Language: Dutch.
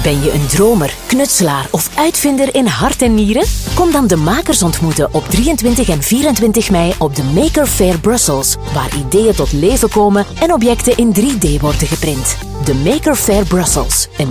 Ben je een dromer, knutselaar of uitvinder in hart en nieren? Kom dan de makers ontmoeten op 23 en 24 mei op de Maker Faire Brussels, waar ideeën tot leven komen en objecten in 3D worden geprint. De Maker Faire Brussels, een